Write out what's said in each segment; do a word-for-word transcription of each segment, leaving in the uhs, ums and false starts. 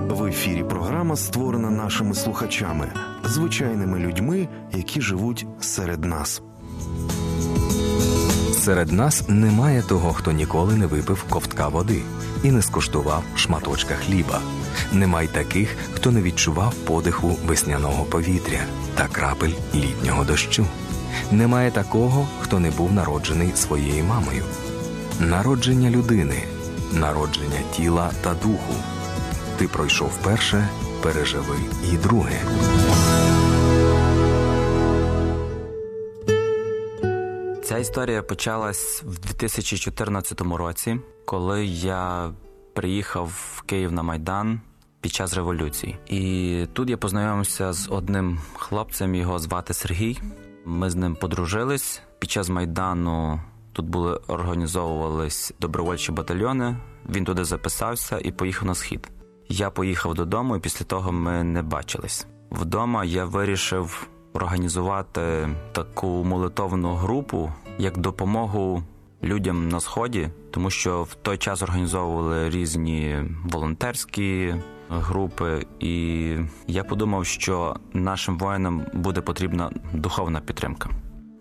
В ефірі програма створена нашими слухачами, звичайними людьми, які живуть серед нас. Серед нас немає того, хто ніколи не випив ковтка води і не скуштував шматочка хліба. Немає таких, хто не відчував подиху весняного повітря та крапель літнього дощу. Немає такого, хто не був народжений своєю мамою. Народження людини, народження тіла та духу. Ти пройшов перше, переживи і друге. Ця історія почалась в дві тисячі чотирнадцятому році, коли я приїхав в Київ на Майдан під час революції. І тут я познайомився з одним хлопцем, його звати Сергій. Ми з ним подружились. Під час Майдану тут були, організовувались добровольчі батальйони. Він туди записався і поїхав на Схід. Я поїхав додому, і після того ми не бачились. Вдома я вирішив організувати таку молитовну групу як допомогу людям на Сході, тому що в той час організовували різні волонтерські групи, і я подумав, що нашим воїнам буде потрібна духовна підтримка.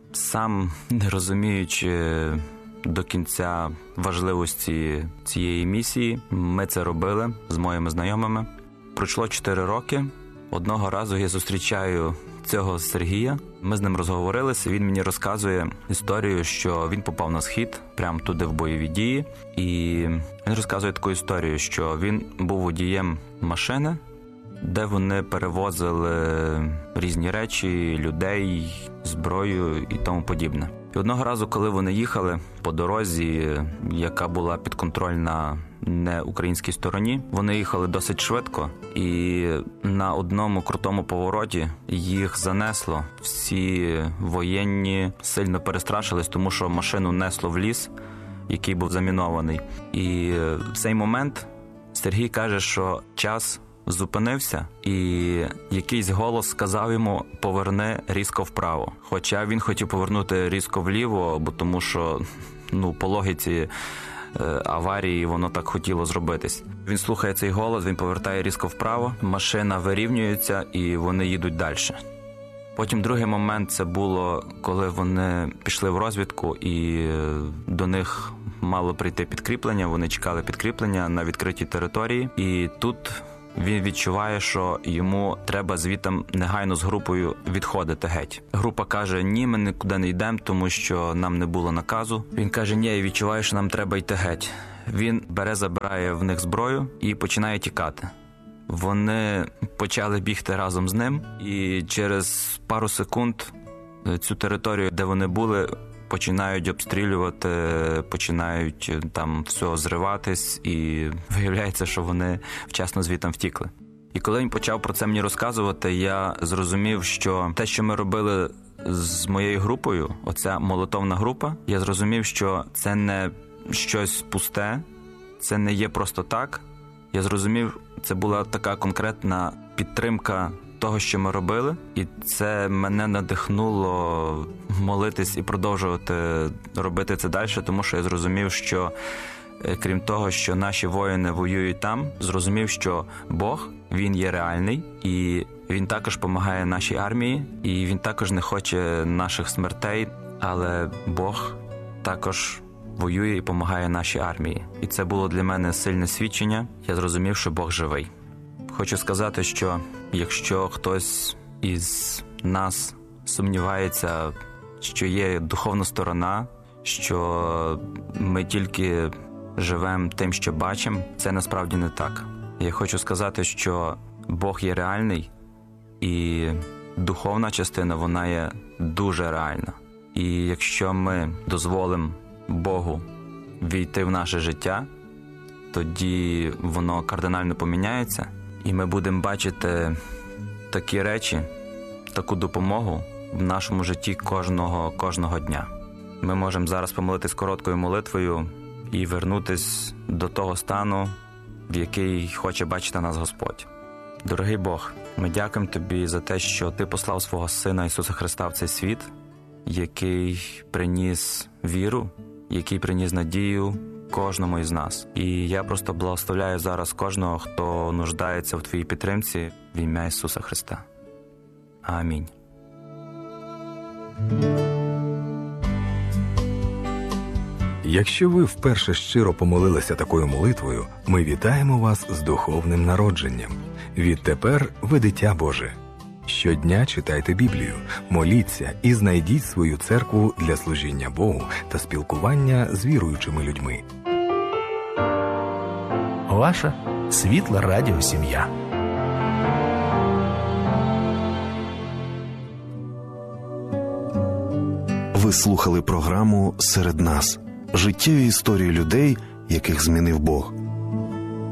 Сам, не розуміючи до кінця важливості цієї місії, ми це робили з моїми знайомими. Пройшло чотири роки. Одного разу я зустрічаю цього Сергія. Ми з ним розговорилися, він мені розказує історію, що він попав на Схід, прямо туди в бойові дії. І він розказує таку історію, що він був водієм машини, де вони перевозили різні речі, людей, зброю і тому подібне. І одного разу, коли вони їхали по дорозі, яка була підконтрольна не українській стороні, вони їхали досить швидко, і на одному крутому повороті їх занесло. Всі воєнні сильно перестрашились, тому що машину несло в ліс, який був замінований. І в цей момент Сергій каже, що час зупинився, і якийсь голос сказав йому: поверни різко вправо. Хоча він хотів повернути різко вліво, бо тому що, ну, по логіці е, аварії воно так хотіло зробитись. Він слухає цей голос, він повертає різко вправо, машина вирівнюється і вони їдуть далі. Потім другий момент – це було, коли вони пішли в розвідку і до них мало прийти підкріплення, вони чекали підкріплення на відкритій території, і тут він відчуває, що йому треба звідти негайно з групою відходити геть. Група каже: ні, ми нікуди не йдемо, тому що нам не було наказу. Він каже: ні, я відчуваю, що нам треба йти геть. Він бере, забирає в них зброю і починає тікати. Вони почали бігти разом з ним, і через пару секунд цю територію, де вони були, починають обстрілювати, починають там все зриватись, і виявляється, що вони вчасно звідти втікли. І коли він почав про це мені розказувати, я зрозумів, що те, що ми робили з моєю групою, оця молитовна група, я зрозумів, що це не щось пусте, це не є просто так. Я зрозумів, це була така конкретна підтримка того, що ми робили, і це мене надихнуло молитись і продовжувати робити це далі, тому що я зрозумів, що крім того, що наші воїни воюють там, зрозумів, що Бог, Він є реальний, і Він також допомагає нашій армії, і Він також не хоче наших смертей, але Бог також воює і допомагає нашій армії. І це було для мене сильне свідчення. Я зрозумів, що Бог живий. Хочу сказати, що якщо хтось із нас сумнівається, що є духовна сторона, що ми тільки живемо тим, що бачимо, це насправді не так. Я хочу сказати, що Бог є реальний, і духовна частина, вона є дуже реальна. І якщо ми дозволимо Богу війти в наше життя, тоді воно кардинально поміняється, і ми будемо бачити такі речі, таку допомогу в нашому житті кожного, кожного дня. Ми можемо зараз помолитись короткою молитвою і вернутись до того стану, в який хоче бачити нас Господь. Дорогий Бог, ми дякуємо Тобі за те, що Ти послав свого Сина Ісуса Христа в цей світ, який приніс віру, який приніс надію кожному із нас. І я просто благословляю зараз кожного, хто нуждається в твоїй підтримці, в ім'я Ісуса Христа. Амінь. Якщо ви вперше щиро помолилися такою молитвою, ми вітаємо вас з духовним народженням. Відтепер ви дитя Боже. Щодня читайте Біблію, моліться і знайдіть свою церкву для служіння Богу та спілкування з віруючими людьми. Ваша світла радіосім'я. Ви слухали програму «Серед нас» – життєві історії людей, яких змінив Бог.